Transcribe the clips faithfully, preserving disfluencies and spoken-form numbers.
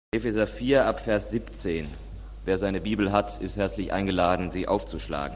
Epheser vier ab Vers siebzehn. Wer seine Bibel hat, ist herzlich eingeladen, sie aufzuschlagen.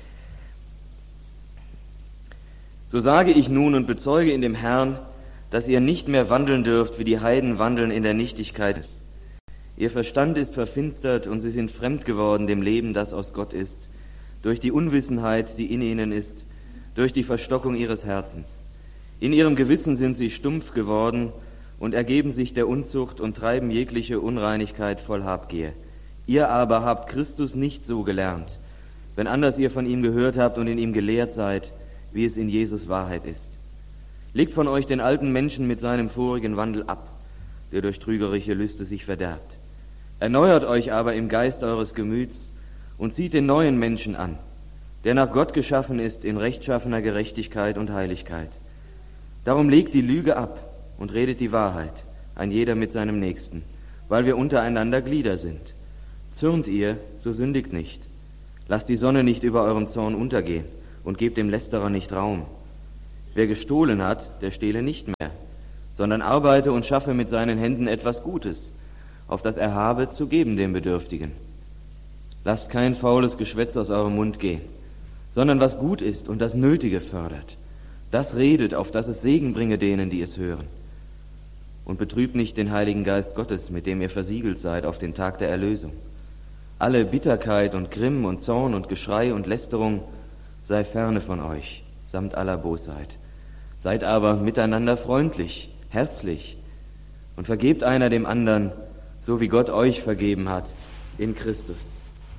So sage ich nun und bezeuge in dem Herrn, dass ihr nicht mehr wandeln dürft, wie die Heiden wandeln in der Nichtigkeit. Ihr Verstand ist verfinstert und sie sind fremd geworden dem Leben, das aus Gott ist, durch die Unwissenheit, die in ihnen ist, durch die Verstockung ihres Herzens. In ihrem Gewissen sind sie stumpf geworden und ergeben sich der Unzucht und treiben jegliche Unreinigkeit voll Habgier. Ihr aber habt Christus nicht so gelernt, wenn anders ihr von ihm gehört habt und in ihm gelehrt seid, wie es in Jesus Wahrheit ist. Legt von euch den alten Menschen mit seinem vorigen Wandel ab, der durch trügerische Lüste sich verderbt. Erneuert euch aber im Geist eures Gemüts und zieht den neuen Menschen an, der nach Gott geschaffen ist in rechtschaffener Gerechtigkeit und Heiligkeit. Darum legt die Lüge ab und redet die Wahrheit, ein jeder mit seinem Nächsten, weil wir untereinander Glieder sind. Zürnt ihr, so sündigt nicht. Lasst die Sonne nicht über eurem Zorn untergehen und gebt dem Lästerer nicht Raum. Wer gestohlen hat, der stehle nicht mehr, sondern arbeite und schaffe mit seinen Händen etwas Gutes, auf das er habe zu geben dem Bedürftigen. Lasst kein faules Geschwätz aus eurem Mund gehen, sondern was gut ist und das Nötige fördert. Das redet, auf dass es Segen bringe denen, die es hören. Und betrübt nicht den Heiligen Geist Gottes, mit dem ihr versiegelt seid auf den Tag der Erlösung. Alle Bitterkeit und Grimm und Zorn und Geschrei und Lästerung sei ferne von euch, samt aller Bosheit. Seid aber miteinander freundlich, herzlich und vergebt einer dem anderen, so wie Gott euch vergeben hat in Christus.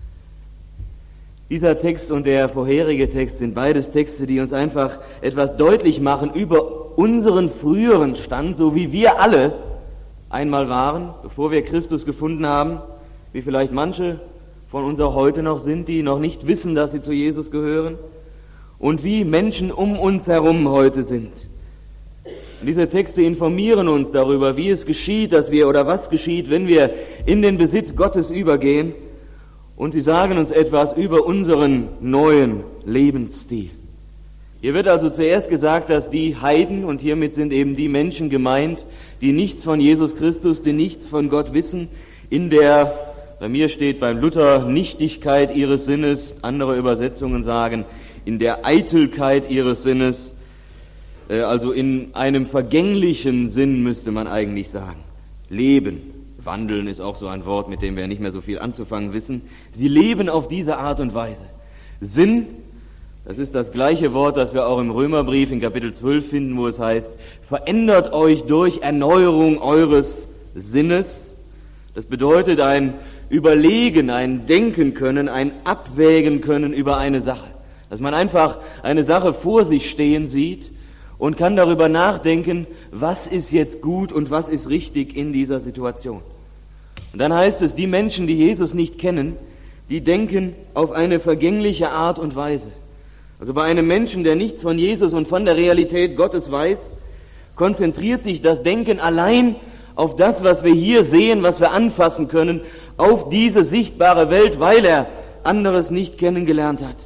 Dieser Text und der vorherige Text sind beides Texte, die uns einfach etwas deutlich machen über unseren früheren Stand, so wie wir alle einmal waren, bevor wir Christus gefunden haben, wie vielleicht manche von uns auch heute noch sind, die noch nicht wissen, dass sie zu Jesus gehören, und wie Menschen um uns herum heute sind. Und diese Texte informieren uns darüber, wie es geschieht, dass wir oder was geschieht, wenn wir in den Besitz Gottes übergehen. Und sie sagen uns etwas über unseren neuen Lebensstil. Hier wird also zuerst gesagt, dass die Heiden, und hiermit sind eben die Menschen gemeint, die nichts von Jesus Christus, die nichts von Gott wissen, in der, bei mir steht beim Luther, Nichtigkeit ihres Sinnes, andere Übersetzungen sagen, in der Eitelkeit ihres Sinnes, also in einem vergänglichen Sinn müsste man eigentlich sagen, leben. Wandeln ist auch so ein Wort, mit dem wir nicht mehr so viel anzufangen wissen. Sie leben auf diese Art und Weise. Sinn, das ist das gleiche Wort, das wir auch im Römerbrief in Kapitel zwölf finden, wo es heißt, verändert euch durch Erneuerung eures Sinnes. Das bedeutet ein Überlegen, ein Denken können, ein Abwägen können über eine Sache. Dass man einfach eine Sache vor sich stehen sieht und kann darüber nachdenken, was ist jetzt gut und was ist richtig in dieser Situation. Und dann heißt es, die Menschen, die Jesus nicht kennen, die denken auf eine vergängliche Art und Weise. Also bei einem Menschen, der nichts von Jesus und von der Realität Gottes weiß, konzentriert sich das Denken allein auf das, was wir hier sehen, was wir anfassen können, auf diese sichtbare Welt, weil er anderes nicht kennengelernt hat.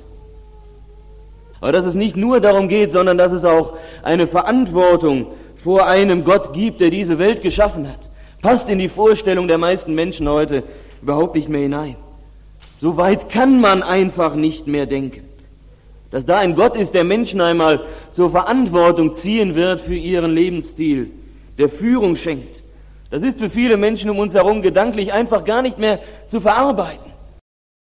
Aber dass es nicht nur darum geht, sondern dass es auch eine Verantwortung vor einem Gott gibt, der diese Welt geschaffen hat, passt in die Vorstellung der meisten Menschen heute überhaupt nicht mehr hinein. So weit kann man einfach nicht mehr denken. Dass da ein Gott ist, der Menschen einmal zur Verantwortung ziehen wird für ihren Lebensstil, der Führung schenkt. Das ist für viele Menschen um uns herum gedanklich einfach gar nicht mehr zu verarbeiten.